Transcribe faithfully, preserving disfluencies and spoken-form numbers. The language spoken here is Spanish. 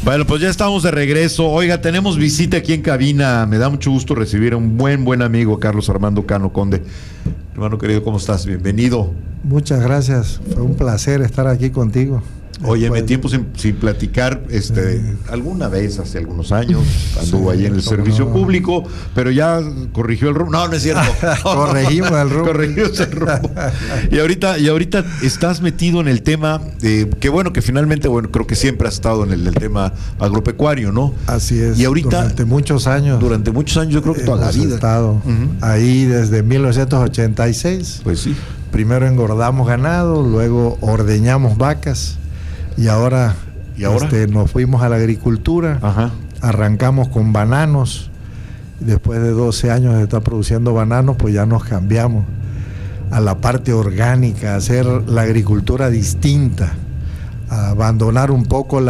Bueno, pues ya estamos de regreso. Oiga, tenemos visita aquí en cabina. Me da mucho gusto recibir a un buen, buen amigo, Carlos Armando Cano Conde. Hermano querido, ¿cómo estás? Bienvenido. Muchas gracias. Fue un placer estar aquí contigo. Oye, me tiempo sin, sin platicar, este, eh, alguna vez hace algunos años anduvo sí, ahí en el servicio no. público, pero ya corrigió el rumbo. No, no es cierto. Corregimos el rumbo. Corregimos el rumbo. Y ahorita, y ahorita estás metido en el tema, de, que bueno, que finalmente, bueno, creo que siempre has estado en el, el tema agropecuario, ¿no? Así es. Y ahorita, durante muchos años. Durante muchos años, yo creo que toda la vida. Estado uh-huh. ahí desde mil novecientos ochenta y seis. Pues sí. Primero engordamos ganado, luego ordeñamos vacas. Y ahora, ¿Y ahora? Este, nos fuimos a la agricultura. Ajá. Arrancamos con bananos. Después de doce años de estar produciendo bananos, pues ya nos cambiamos a la parte orgánica, a hacer la agricultura distinta, a abandonar un poco la